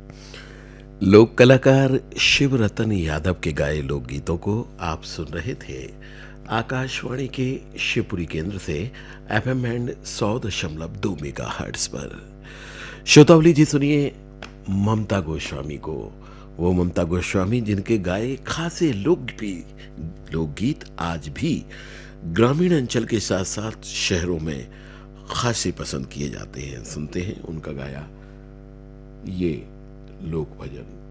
लोक कलाकार शिव रतन यादव के गाए लोकगीतों को आप सुन रहे थे आकाशवाणी के शिवपुरी केंद्र से एफएम एंड 100.2 मेगाहर्ट्ज पर। श्रोतावली जी सुनिए ममता गोस्वामी को, वो ममता गोस्वामी जिनके गाए खासे लोकगीत आज भी ग्रामीण अंचल के साथ साथ शहरों में खासे पसंद किए जाते हैं। सुनते हैं उनका गाया ये लोक भजन।